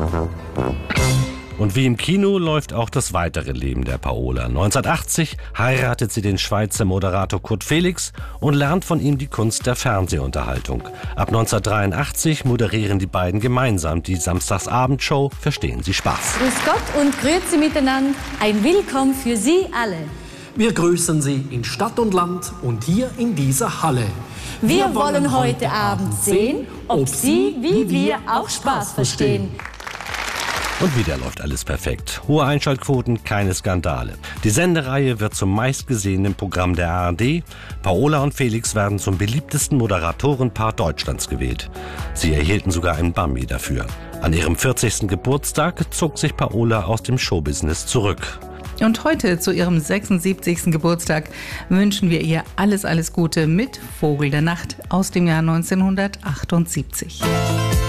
Und wie im Kino läuft auch das weitere Leben der Paola. 1980 heiratet sie den Schweizer Moderator Kurt Felix und lernt von ihm die Kunst der Fernsehunterhaltung. Ab 1983 moderieren die beiden gemeinsam die Samstagsabendshow Verstehen Sie Spaß. Grüß Gott und grüezi miteinander. Ein Willkommen für Sie alle. Wir grüßen Sie in Stadt und Land und hier in dieser Halle. Wir wollen heute Abend sehen, ob Sie, wie wir, auch Spaß verstehen. Und wieder läuft alles perfekt. Hohe Einschaltquoten, keine Skandale. Die Sendereihe wird zum meistgesehenen Programm der ARD. Paola und Felix werden zum beliebtesten Moderatorenpaar Deutschlands gewählt. Sie erhielten sogar einen Bambi dafür. An ihrem 40. Geburtstag zog sich Paola aus dem Showbusiness zurück. Und heute zu ihrem 76. Geburtstag wünschen wir ihr alles Gute mit Vogel der Nacht aus dem Jahr 1978.